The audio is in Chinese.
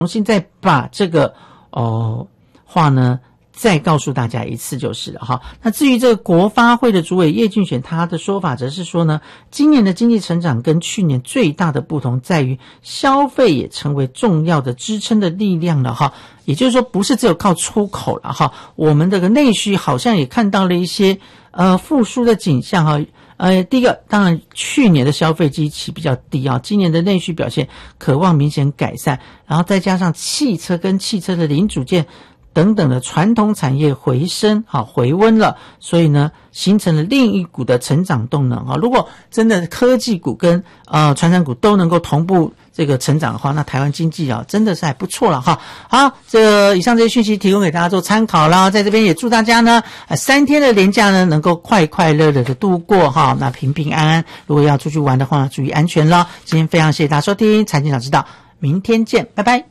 重新再把这个话呢再告诉大家一次就是了哈。那至于这个国发会的主委叶俊选，他的说法则是说呢，今年的经济成长跟去年最大的不同在于消费也成为重要的支撑的力量了哈。也就是说不是只有靠出口了哈，我们这个内需好像也看到了一些复苏的景象哈。第一个当然去年的消费基期比较低啊，今年的内需表现渴望明显改善，然后再加上汽车跟汽车的零组件等等的传统产业回升回温了，所以呢形成了另一股的成长动能啊。如果真的科技股跟传产股都能够同步这个成长的话，那台湾经济真的是还不错了哈。好，以上这些讯息提供给大家做参考啦，在这边也祝大家呢3天的连假呢能够快快乐乐的度过哈，那平平安安。如果要出去玩的话，注意安全啦。今天非常谢谢大家收听财经早知道，明天见，拜拜。